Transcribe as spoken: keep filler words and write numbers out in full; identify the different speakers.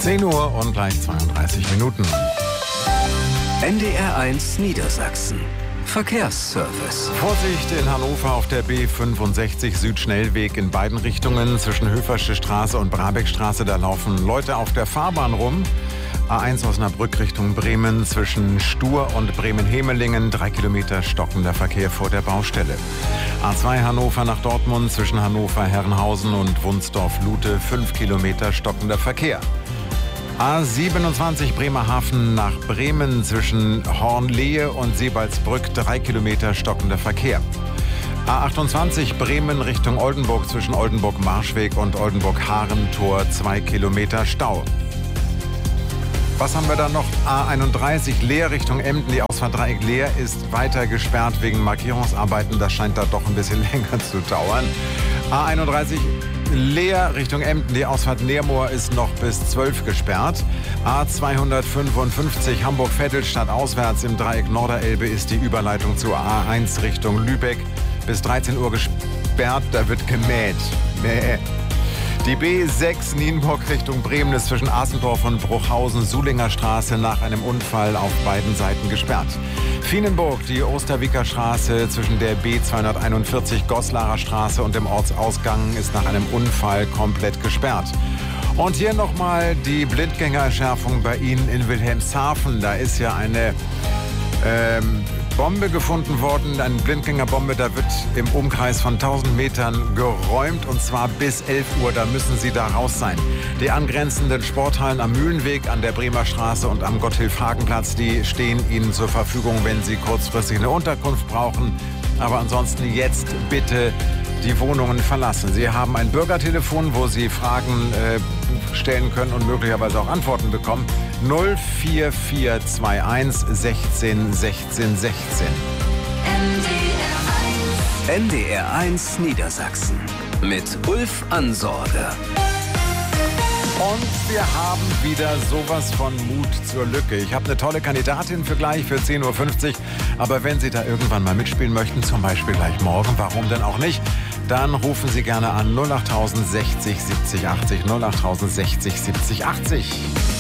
Speaker 1: zehn Uhr und gleich zweiunddreißig Minuten.
Speaker 2: N D R eins Niedersachsen. Verkehrsservice.
Speaker 1: Vorsicht in Hannover auf der B fünfundsechzig Südschnellweg in beiden Richtungen zwischen Höfersche Straße und Brabeckstraße. Da laufen Leute auf der Fahrbahn rum. A eins Osnabrück Richtung Bremen zwischen Stur und Bremen-Hemelingen. Drei Kilometer stockender Verkehr vor der Baustelle. A zwei Hannover nach Dortmund zwischen Hannover-Herrenhausen und Wunsdorf-Lute. Fünf Kilometer stockender Verkehr. A siebenundzwanzig Bremerhaven nach Bremen zwischen Hornlehe und Sebaldsbrück. Drei Kilometer stockender Verkehr. A achtundzwanzig Bremen Richtung Oldenburg zwischen Oldenburg-Marschweg und Oldenburg-Harentor. Zwei Kilometer Stau. Was haben wir da noch? A einunddreißig Leer Richtung Emden. Die Ausfahrt Dreieck Leer ist weiter gesperrt wegen Markierungsarbeiten. Das scheint da doch ein bisschen länger zu dauern. A einunddreißig Leer Richtung Emden. Die Ausfahrt Neermoor ist noch bis zwölf gesperrt. A zweihundertfünfundfünfzig Hamburg-Vettelstadt auswärts im Dreieck Norderelbe ist die Überleitung zur A eins Richtung Lübeck bis dreizehn Uhr gesperrt. Da wird gemäht. Mäh. Die B sechs Nienburg Richtung Bremen ist zwischen Asendorf und Bruchhausen Sulinger Straße nach einem Unfall auf beiden Seiten gesperrt. Fienenburg, die Osterwicker Straße zwischen der B zweihunderteinundvierzig Goslarer Straße und dem Ortsausgang ist nach einem Unfall komplett gesperrt. Und hier nochmal die Blindgängerschärfung bei Ihnen in Wilhelmshaven. Da ist ja eine ähm, Bombe gefunden worden, eine Blindgängerbombe. Da wird im Umkreis von tausend Metern geräumt und zwar bis elf Uhr. Da müssen Sie da raus sein. Die angrenzenden Sporthallen am Mühlenweg, an der Bremer Straße und am Gotthilf-Hagen-Platz, die stehen Ihnen zur Verfügung, wenn Sie kurzfristig eine Unterkunft brauchen. Aber ansonsten jetzt bitte die Wohnungen verlassen. Sie haben ein Bürgertelefon, wo Sie Fragen äh, stellen können und möglicherweise auch Antworten bekommen. null vier vier zwei eins sechzehn sechzehn sechzehn.
Speaker 2: N D R eins Niedersachsen mit Ulf Ansorge.
Speaker 1: Und wir haben wieder sowas von Mut zur Lücke. Ich habe eine tolle Kandidatin für gleich, für zehn Uhr fünfzig. Aber wenn Sie da irgendwann mal mitspielen möchten, zum Beispiel gleich morgen, warum denn auch nicht, dann rufen Sie gerne an null acht sechzig siebzig achtzig, null acht sechzig siebzig achtzig.